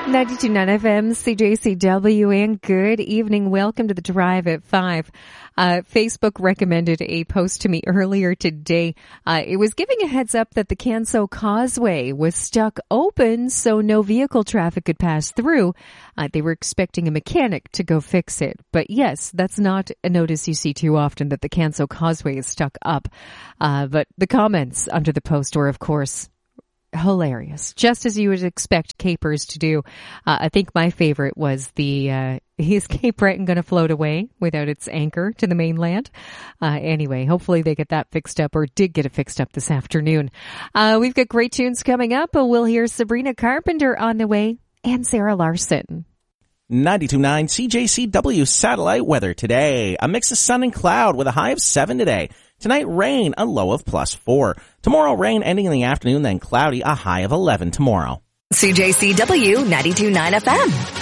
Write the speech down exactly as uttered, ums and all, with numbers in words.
ninety-two point nine F M, C J C W, and good evening. Welcome to the Drive at five. Uh, Facebook recommended a post to me earlier today. Uh, it was giving a heads up that the Canso Causeway was stuck open so no vehicle traffic could pass through. Uh, they were expecting a mechanic to go fix it. But yes, that's not a notice you see too often, that the Canso Causeway is stuck up. Uh, but the comments under the post were, of course, hilarious, just as you would expect capers to do. Uh, I think my favorite was the, uh, is Cape Breton going to float away without its anchor to the mainland? Uh, anyway, hopefully they get that fixed up, or did get it fixed up this afternoon. Uh, we've got great tunes coming up. We'll hear Sabrina Carpenter on the way and Sarah Larson. ninety-two point nine C J C W satellite weather today. A mix of sun and cloud with a high of seven today. Tonight, rain, a low of plus four. Tomorrow, rain ending in the afternoon, then cloudy, a high of eleven tomorrow. C J C W ninety-two point nine F M.